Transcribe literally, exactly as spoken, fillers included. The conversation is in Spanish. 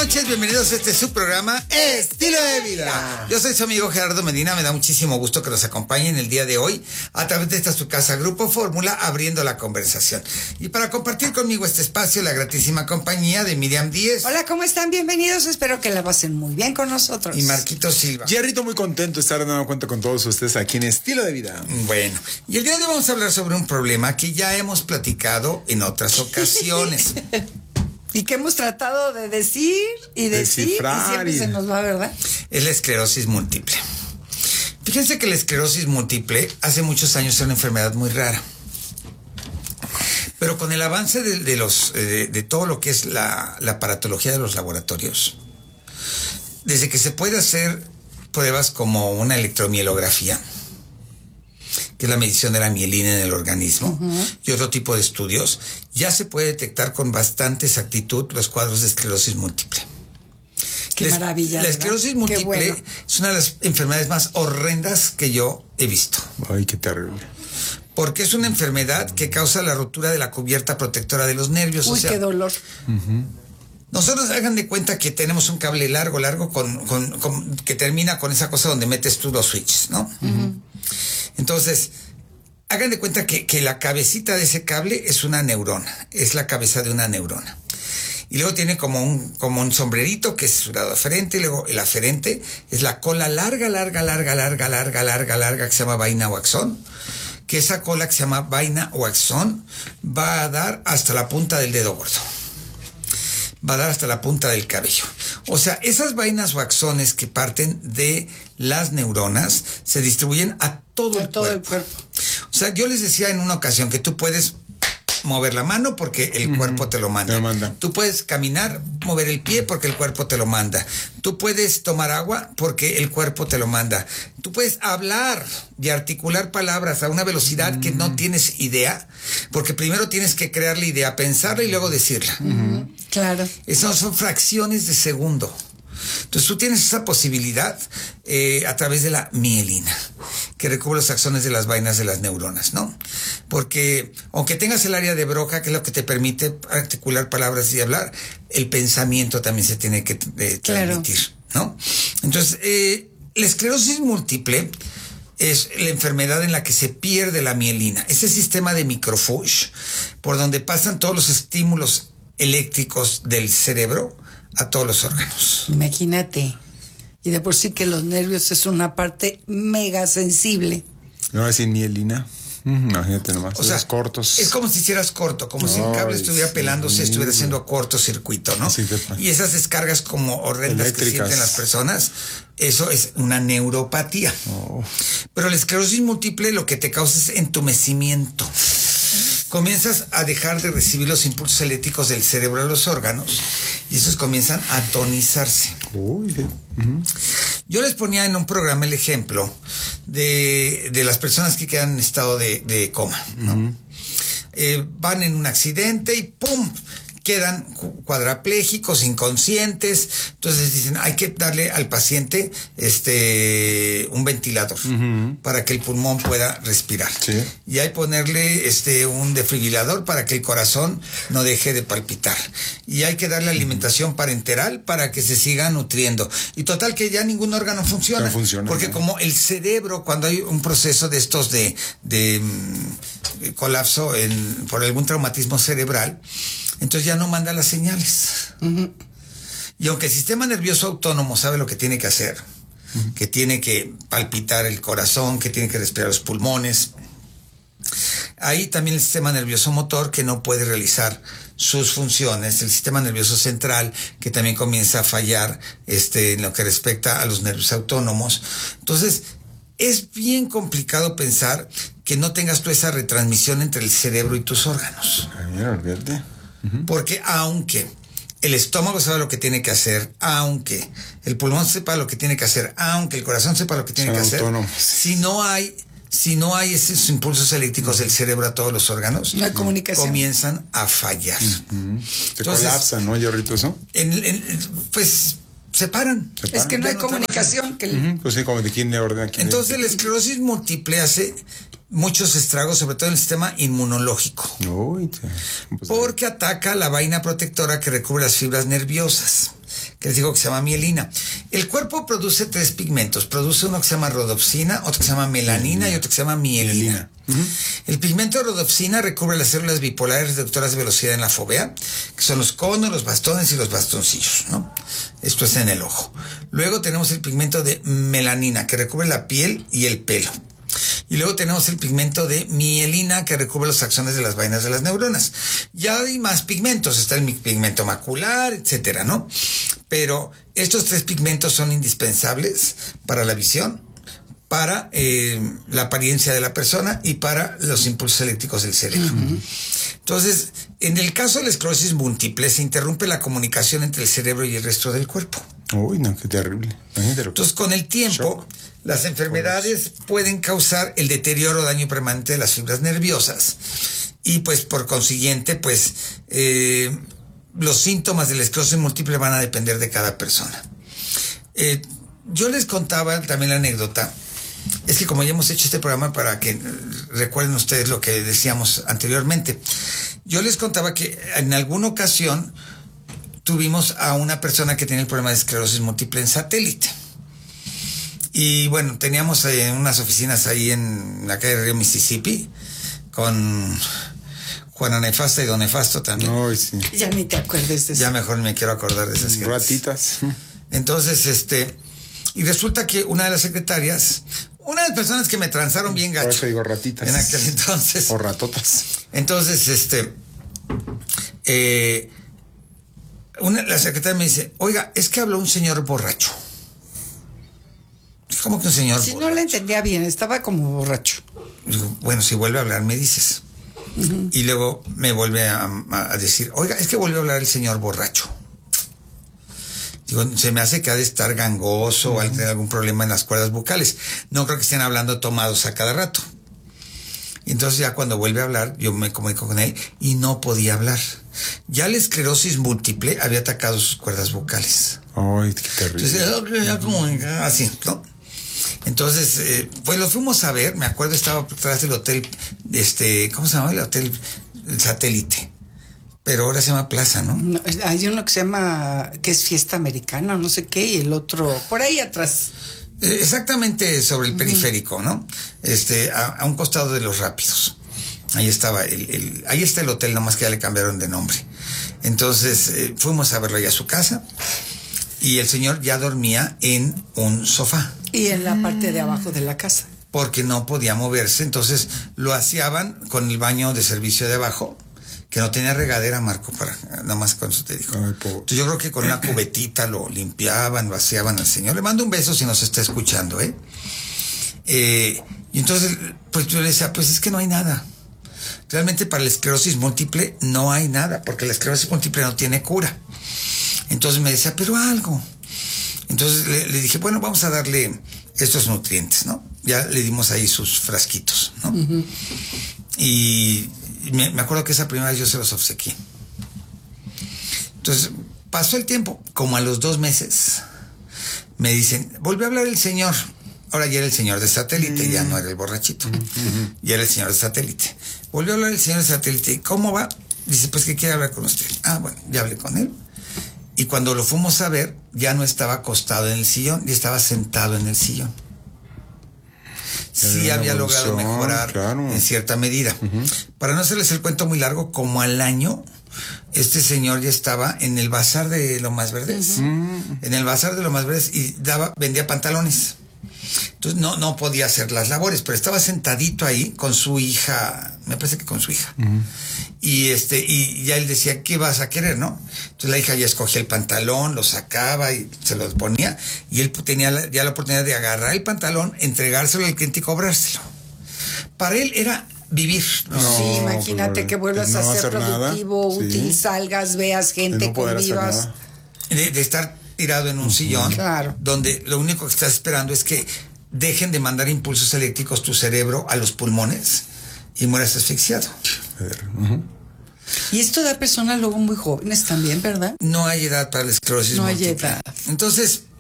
noches, bienvenidos a este su programa Estilo de Vida. Yo soy su amigo Gerardo Medina, me da muchísimo gusto que nos acompañen el día de hoy a través de esta su casa Grupo Fórmula, abriendo la conversación. Y para compartir conmigo este espacio, la gratísima compañía de Miriam Díez. Hola, ¿cómo están? Bienvenidos, espero que la pasen muy bien con nosotros. Y Marquito Silva. Jerrito, muy contento de estar dando cuenta con todos ustedes aquí en Estilo de Vida. Bueno, y el día de hoy vamos a hablar sobre un problema que ya hemos platicado en otras ocasiones. Y que hemos tratado de decir y decir Descifrar y siempre y... se nos va, ¿verdad? Es la esclerosis múltiple. Fíjense que la esclerosis múltiple hace muchos años era una enfermedad muy rara. Pero con el avance de, de, los, de, de todo lo que es la, la aparatología de los laboratorios, desde que se puede hacer pruebas como una electromielografía, que es la medición de la mielina en el organismo, uh-huh. y otro tipo de estudios, ya se puede detectar con bastante exactitud los cuadros de esclerosis múltiple. Qué la, maravilla. La esclerosis ¿verdad? múltiple bueno. es una de las enfermedades más horrendas que yo he visto. Ay, qué terrible. Porque es una enfermedad que causa la rotura de la cubierta protectora de los nervios. Uy, o sea, qué dolor. Uh-huh. Nosotros hagan de cuenta que tenemos un cable largo, largo, con, con, con, que termina con esa cosa donde metes tú los switches, ¿no? Uh-huh. Entonces, hagan de cuenta que, que la cabecita de ese cable es una neurona, es la cabeza de una neurona. Y luego tiene como un, como un sombrerito que es su lado aferente, y luego el aferente es la cola larga, larga, larga, larga, larga, larga, larga, que se llama vaina o axón, que esa cola que se llama vaina o axón va a dar hasta la punta del dedo gordo. Va a dar hasta la punta del cabello. O sea, esas vainas o axones que parten de las neuronas se distribuyen a todo, el, todo cuerpo. el cuerpo. O sea, yo les decía en una ocasión que tú puedes mover la mano porque el uh-huh. cuerpo te lo manda. Te lo manda. Tú puedes caminar, mover el pie porque el cuerpo te lo manda. Tú puedes tomar agua porque el cuerpo te lo manda. Tú puedes hablar y articular palabras a una velocidad uh-huh. que no tienes idea, porque primero tienes que crear la idea, pensarla y luego decirla. Uh-huh. Claro. Esas son fracciones de segundo. Entonces tú tienes esa posibilidad eh, a través de la mielina, que recubre los axones de las vainas de las neuronas, ¿no? Porque aunque tengas el área de Broca, que es lo que te permite articular palabras y hablar, el pensamiento también se tiene que eh, transmitir, claro. ¿no? Entonces, eh, la esclerosis múltiple es la enfermedad en la que se pierde la mielina, ese sistema de microfuge por donde pasan todos los estímulos eléctricos del cerebro a todos los órganos. Imagínate. Y de por sí que los nervios es una parte mega sensible. No, sin mielina. Imagínate nomás. O sea, los cortos. Es como si hicieras corto, como Ay, si el cable estuviera sí, pelándose, estuviera haciendo cortocircuito, ¿no? Sí, y esas descargas como horrendas eléctricas que sienten las personas, eso es una neuropatía. Oh. Pero la esclerosis múltiple lo que te causa es entumecimiento. Comienzas a dejar de recibir los impulsos eléctricos del cerebro a los órganos y esos comienzan a tonizarse. Uy, sí. uh-huh. Yo les ponía en un programa el ejemplo de, de las personas que quedan en estado de, de coma, ¿no? Uh-huh. Eh, van en un accidente y ¡pum! Quedan cuadraplégicos, inconscientes. Entonces dicen, hay que darle al paciente este un ventilador uh-huh. para que el pulmón pueda respirar. Sí. Y hay que ponerle este un desfibrilador para que el corazón no deje de palpitar. Y hay que darle alimentación parenteral para que se siga nutriendo. Y total que ya ningún órgano funciona. No funciona. Porque ¿no? como el cerebro, cuando hay un proceso de estos de, de, de colapso en, por algún traumatismo cerebral, entonces ya no manda las señales. Uh-huh. Y aunque el sistema nervioso autónomo sabe lo que tiene que hacer, uh-huh. que tiene que palpitar el corazón, que tiene que respirar los pulmones, hay también el sistema nervioso motor que no puede realizar sus funciones, el sistema nervioso central que también comienza a fallar este, en lo que respecta a los nervios autónomos. Entonces, es bien complicado pensar que no tengas tú esa retransmisión entre el cerebro y tus órganos. Ay, mira, olvídate. Porque aunque el estómago sepa lo que tiene que hacer, aunque el pulmón sepa lo que tiene que hacer, aunque el corazón sepa lo que tiene Son que autónomos. hacer, si no hay, si no hay esos impulsos eléctricos del cerebro a todos los órganos, no hay comunicación. Comienzan a fallar. Uh-huh. Se Entonces, colapsan, ¿no, Yorrito, eso? En, en, pues se paran. se paran. Es que no hay no comunicación. Que... Uh-huh. Pues sí, como de quién le ordena. Quién Entonces le... la esclerosis múltiple hace muchos estragos, sobre todo en el sistema inmunológico. Uy, pues porque ahí. ataca la vaina protectora que recubre las fibras nerviosas. que les digo que se llama mielina. El cuerpo produce tres pigmentos. Produce uno que se llama rodopsina, otro que se llama melanina y otro que se llama mielina. Uh-huh. El pigmento de rodopsina recubre las células bipolares reductoras de velocidad en la fovea, que son los conos, los bastones y los bastoncillos, ¿no? Esto es en el ojo. Luego tenemos el pigmento de melanina, que recubre la piel y el pelo. Y luego tenemos el pigmento de mielina, que recubre los axones de las vainas de las neuronas. Ya hay más pigmentos, está el pigmento macular, etcétera, ¿no? Pero estos tres pigmentos son indispensables para la visión, para eh, la apariencia de la persona y para los impulsos eléctricos del cerebro. Uh-huh. Entonces, en el caso de la esclerosis múltiple, se interrumpe la comunicación entre el cerebro y el resto del cuerpo. Uy, no, qué terrible. Entonces, con el tiempo, shock. Las enfermedades pueden causar el deterioro o daño permanente de las fibras nerviosas. Y pues, por consiguiente, pues, eh, los síntomas de la esclerosis múltiple van a depender de cada persona. Eh, yo les contaba también la anécdota. Es que como ya hemos hecho este programa para que recuerden ustedes lo que decíamos anteriormente, yo les contaba que en alguna ocasión tuvimos a una persona que tenía el problema de esclerosis múltiple en satélite. Y bueno, teníamos eh, unas oficinas ahí en la calle Río Mississippi con Juana Nefasta y Don Nefasto también. Ay, sí. Ya ni te acuerdes de eso. Ya mejor me quiero acordar de esas ratitas. Entonces, este, y resulta que una de las secretarias, una de las personas que me transaron bien gacho. Por eso digo ratitas. En aquel entonces. O ratotas. Entonces, este, eh, una, la secretaria me dice, oiga, es que habló un señor borracho. ¿Cómo que un señor si borracho? No le entendía bien, estaba como borracho. Digo, bueno, si vuelve a hablar, me dices. Uh-huh. Y luego me vuelve a, a decir, oiga, es que volvió a hablar el señor borracho. Digo, se me hace que ha de estar gangoso uh-huh. o al tener algún problema en las cuerdas bucales. No creo que estén hablando tomados a cada rato. Y entonces ya cuando vuelve a hablar, yo me comunico con él y no podía hablar. Ya la esclerosis múltiple había atacado sus cuerdas vocales. Ay, qué terrible. Entonces, así, ¿no? Entonces, eh, pues lo fuimos a ver, me acuerdo, estaba atrás del hotel, este, ¿cómo se llama? El hotel el Satélite. Pero ahora se llama Plaza, ¿no? No, hay uno que se llama, que es Fiesta Americana, no sé qué, y el otro, por ahí atrás. Eh, exactamente sobre el periférico, ¿no? Este, a, a un costado de los Rápidos. Ahí estaba, el, el, ahí está el hotel, nomás que ya le cambiaron de nombre. Entonces, eh, fuimos a verlo allá a su casa. Y el señor ya dormía en un sofá. Y en la parte de abajo de la casa. Porque no podía moverse, entonces lo aseaban con el baño de servicio de abajo, que no tenía regadera, Marco, para nada más con eso te digo. Ay, entonces yo creo que con una cubetita lo limpiaban, lo aseaban al señor. Le mando un beso si nos está escuchando, ¿eh? eh y entonces, pues yo le decía, pues es que no hay nada. Realmente para la esclerosis múltiple no hay nada, porque la esclerosis múltiple no tiene cura. Entonces me decía, pero algo. Entonces le, le dije, bueno, vamos a darle estos nutrientes, ¿no? Ya le dimos ahí sus frasquitos, ¿no? Uh-huh. Y me, me acuerdo que esa primera vez yo se los obsequié. Entonces pasó el tiempo, como a los dos meses, me dicen, volvió a hablar el señor. Ahora ya era el señor de satélite, uh-huh. ya no era el borrachito. Uh-huh. Ya era el señor de satélite. Volvió a hablar el señor de satélite. ¿Cómo va? Dice, pues que quiere hablar con usted. Ah, bueno, ya hablé con él. Y cuando lo fuimos a ver, ya no estaba acostado en el sillón, ya estaba sentado en el sillón. Sí había logrado mejorar claro. en cierta medida. Uh-huh. Para no hacerles el cuento muy largo, como al año, este señor ya estaba en el bazar de Lomas Verdes. Uh-huh. En el bazar de Lomas Verdes y daba, vendía pantalones. Entonces no, no podía hacer las labores, pero estaba sentadito ahí con su hija, me parece que con su hija. Uh-huh. Y este, y ya él decía, ¿qué vas a querer, no? Entonces la hija ya escogía el pantalón, lo sacaba y se lo ponía, y él tenía la, ya la oportunidad de agarrar el pantalón, entregárselo al cliente y cobrárselo. Para él era vivir. No, sí, imagínate pues, que vuelvas no a ser productivo, nada. útil, sí. salgas, veas gente, no convivas. De, de estar tirado en un uh-huh. sillón, claro. donde lo único que estás esperando es que dejen de mandar impulsos eléctricos tu cerebro a los pulmones y mueras asfixiado. Uh-huh. Y esto da personas luego muy jóvenes también, ¿verdad? No hay edad para la esclerosis No múltiple. hay edad. Entonces,